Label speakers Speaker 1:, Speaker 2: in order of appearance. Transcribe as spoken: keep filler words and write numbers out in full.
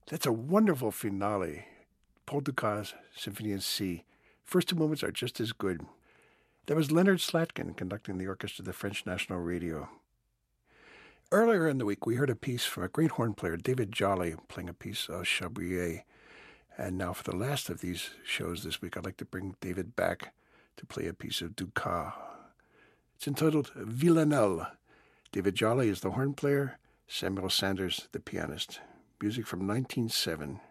Speaker 1: That's a wonderful finale. Paul Dukas, Symphony in C. First two movements are just as good. That was Leonard Slatkin conducting the orchestra of the French National Radio. Earlier in the week, we heard a piece from a great horn player, David Jolly, playing a piece of Chabrier. And now for the last of these shows this week, I'd like to bring David back to play a piece of Dukas. It's entitled Villanelle. David Jolly is the horn player, Samuel Sanders the pianist. Music from nineteen oh seven.